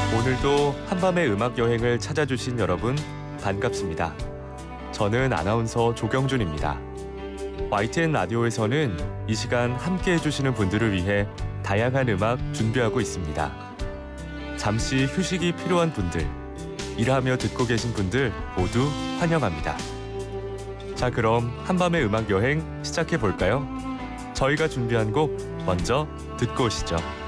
오늘도 한밤의 음악 여행을 찾아주신 여러분 반갑습니다. 저는 아나운서 조경준입니다. YTN 라디오에서는 이 시간 함께 해주시는 분들을 위해 다양한 음악 준비하고 있습니다. 잠시 휴식이 필요한 분들, 일하며 듣고 계신 분들 모두 환영합니다. 자, 그럼 한밤의 음악 여행 시작해 볼까요? 저희가 준비한 곡 먼저 듣고 오시죠.